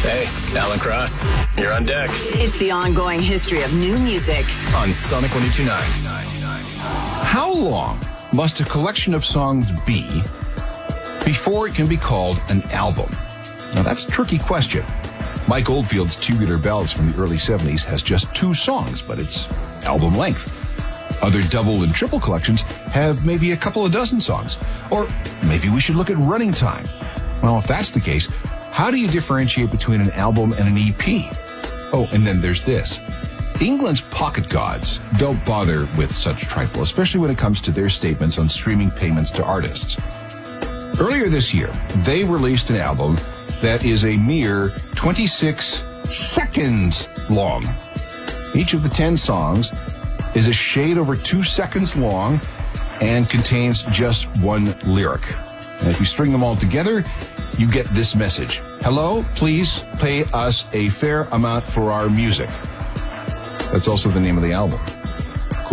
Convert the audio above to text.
Hey, Alan Cross, you're on deck. It's the ongoing history of new music On Sonic 102.9. How long must a collection of songs be before it can be called an album? Now, that's a tricky question. Mike Oldfield's Tubular Bells from the early 70s has just 2 songs, but it's album length. Other double and triple collections have maybe a couple of dozen songs. Or maybe we should look at running time. Well, if that's the case, how do you differentiate between an album and an EP? Oh, and then there's this. England's pocket gods don't bother with such trifle, especially when it comes to their statements on streaming payments to artists. Earlier this year, they released an album that is a mere 26 seconds long. Each of the 10 songs is a shade over 2 seconds long and contains just 1 lyric. And if you string them all together, you get this message. Hello, please pay us a fair amount for our music. That's also the name of the album.